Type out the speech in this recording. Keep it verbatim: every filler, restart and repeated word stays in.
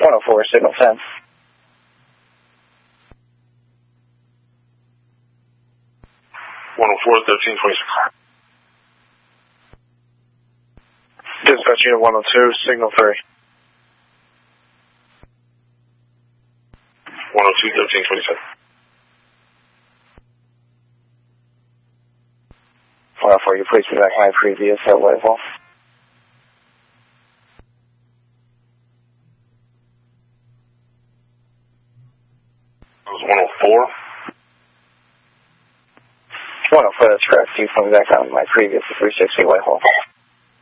one oh four, signal ten. one oh four, thirteen twenty-six. Dispatch unit one oh two, signal three. one oh two, thirteen twenty-seven. one oh four, you please be back my previous at Whitehall. That was one oh four. one oh four, that's correct. You phone back on my previous three sixty Whitehall.